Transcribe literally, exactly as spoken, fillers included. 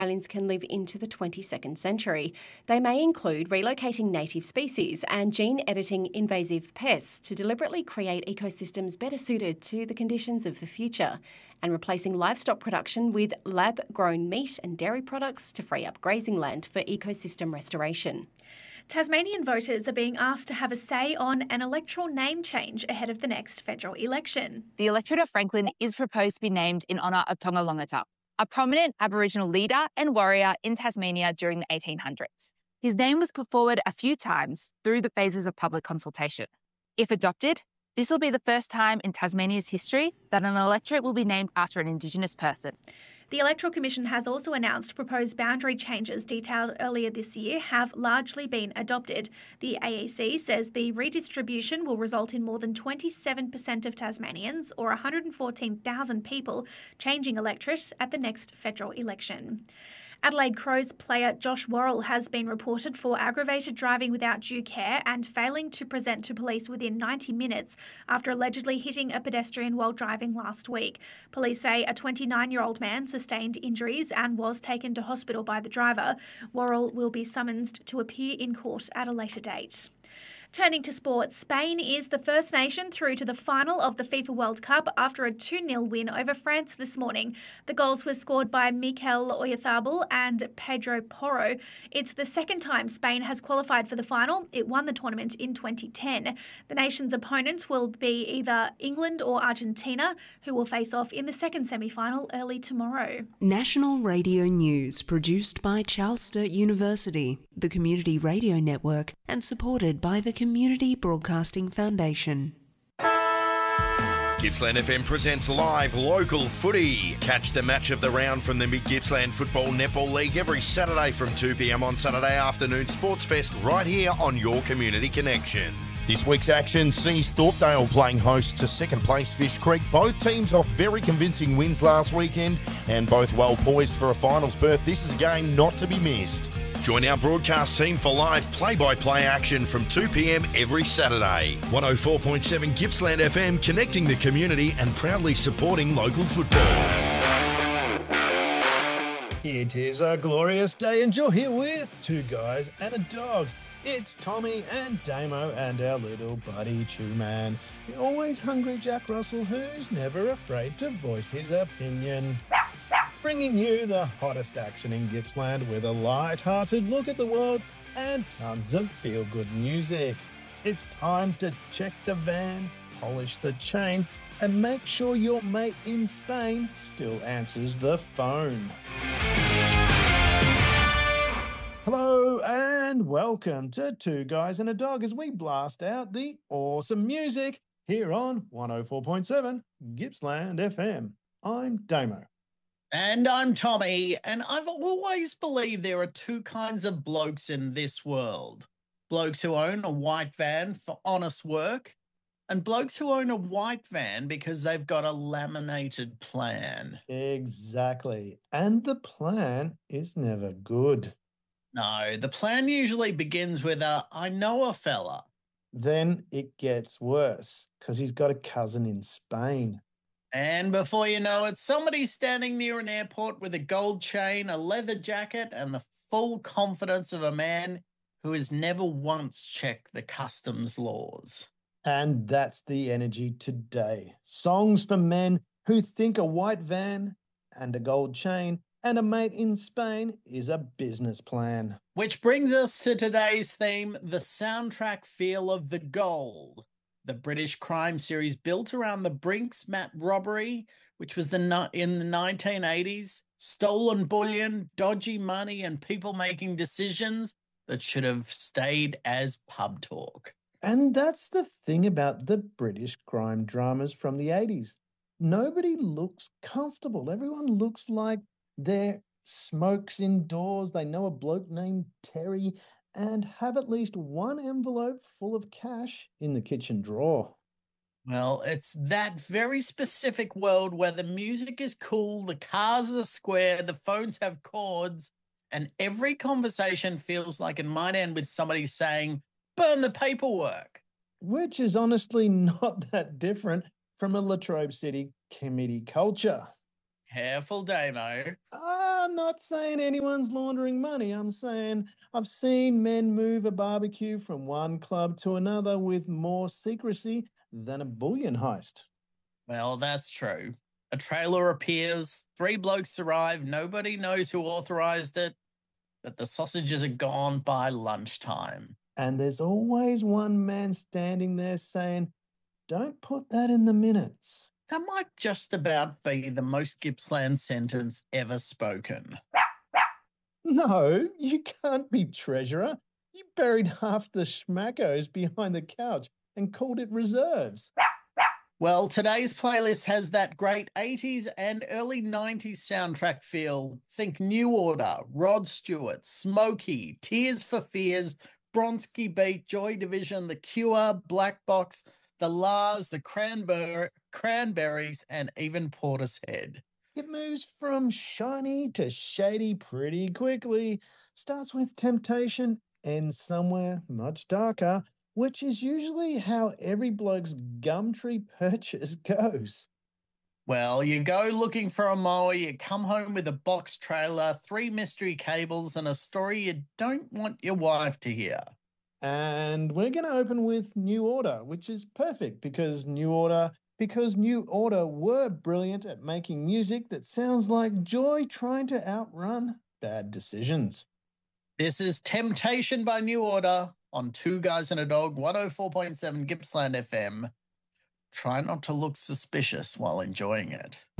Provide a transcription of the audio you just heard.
Australians can live into the twenty-second century. They may include relocating native species and gene-editing invasive pests to deliberately create ecosystems better suited to the conditions of the future, and replacing livestock production with lab-grown meat and dairy products to free up grazing land for ecosystem restoration. Tasmanian voters are being asked to have a say on an electoral name change ahead of the next federal election. The electorate of Franklin is proposed to be named in honour of Tonga Longata, a prominent Aboriginal leader and warrior in Tasmania during the eighteen hundreds. His name was put forward a few times through the phases of public consultation. If adopted, this will be the first time in Tasmania's history that an electorate will be named after an Indigenous person. The Electoral Commission has also announced proposed boundary changes detailed earlier this year have largely been adopted. The A E C says the redistribution will result in more than twenty-seven percent of Tasmanians, or one hundred fourteen thousand people, changing electorate at the next federal election. Adelaide Crows player Josh Worrell has been reported for aggravated driving without due care and failing to present to police within ninety minutes after allegedly hitting a pedestrian while driving last week. Police say a twenty-nine-year-old man sustained injuries and was taken to hospital by the driver. Worrell will be summoned to appear in court at a later date. Turning to sport, Spain is the first nation through to the final of the FIFA World Cup after a two nil win over France this morning. The goals were scored by Mikel Oyarzabal and Pedro Porro. It's the second time Spain has qualified for the final. It won the tournament in twenty ten. The nation's opponents will be either England or Argentina, who will face off in the second semi-final early tomorrow. National Radio News, produced by Charles Sturt University, the Community Radio Network, and supported by the Community Broadcasting Foundation. Gippsland F M presents live local footy. Catch the match of the round from the Mid-Gippsland Football Netball League every Saturday from two p m on Saturday afternoon Sports Fest right here on your Community Connection. This week's action sees Thorpedale playing host to second place Fish Creek. Both teams off very convincing wins last weekend and both well poised for a finals berth. This is a game not to be missed. Join our broadcast team for live play-by-play action from two p m every Saturday. one oh four point seven Gippsland F M, connecting the community and proudly supporting local football. It is a glorious day and you're here with two guys and a dog. It's Tommy and Damo and our little buddy Chew Man. The always hungry Jack Russell, who's never afraid to voice his opinion. Bringing you the hottest action in Gippsland with a light-hearted look at the world and tons of feel-good music. It's time to check the van, polish the chain, and make sure your mate in Spain still answers the phone. Hello and welcome to Two Guys and a Dog as we blast out the awesome music here on one oh four point seven Gippsland F M. I'm Damo. And I'm Tommy, and I've always believed there are two kinds of blokes in this world. Blokes who own a white van for honest work, and blokes who own a white van because they've got a laminated plan. Exactly. And the plan is never good. No, the plan usually begins with a, I know a fella. Then it gets worse, because he's got a cousin in Spain. And before you know it, somebody's standing near an airport with a gold chain, a leather jacket, and the full confidence of a man who has never once checked the customs laws. And that's the energy today. Songs for men who think a white van and a gold chain and a mate in Spain is a business plan. Which brings us to today's theme, the soundtrack feel of The Gold. The British crime series built around the Brinks-Mat robbery, which was the in the nineteen eighties, stolen bullion, dodgy money, and people making decisions that should have stayed as pub talk. And that's the thing about the British crime dramas from the eighties. Nobody looks comfortable. Everyone looks like they're smokes indoors. They know a bloke named Terry and have at least one envelope full of cash in the kitchen drawer. Well, it's that very specific world where the music is cool, the cars are square, the phones have cords, and every conversation feels like it might end with somebody saying, burn the paperwork. Which is honestly not that different from a Latrobe City committee culture. Careful, Damo. Ah, I'm not saying anyone's laundering money. I'm saying I've seen men move a barbecue from one club to another with more secrecy than a bullion heist. Well, that's true. A trailer appears, three blokes arrive, nobody knows who authorized it, but the sausages are gone by lunchtime. And there's always one man standing there saying, don't put that in the minutes. That might just about be the most Gippsland sentence ever spoken. No, you can't be treasurer. You buried half the schmackos behind the couch and called it reserves. Well, today's playlist has that great eighties and early nineties soundtrack feel. Think New Order, Rod Stewart, Smokey, Tears for Fears, Bronski Beat, Joy Division, The Cure, Black Box, The Lars, The Cranber- Cranberries, and even Portishead. It moves from shiny to shady pretty quickly. Starts with Temptation, ends somewhere much darker, which is usually how every bloke's Gumtree purchase goes. Well, you go looking for a mower, you come home with a box trailer, three mystery cables, and a story you don't want your wife to hear. And we're going to open with New Order, which is perfect because New Order because New Order were brilliant at making music that sounds like joy trying to outrun bad decisions. This is Temptation by New Order on Two Guys and a Dog, one oh four point seven Gippsland F M. Try not to look suspicious while enjoying it.